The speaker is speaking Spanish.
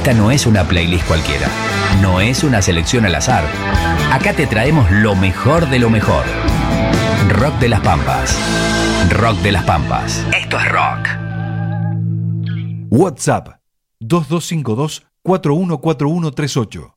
Esta no es una playlist cualquiera, no es una selección al azar. Acá te traemos lo mejor de lo mejor. Rock de las Pampas. Rock de las Pampas. Esto es rock. WhatsApp 2252 414138.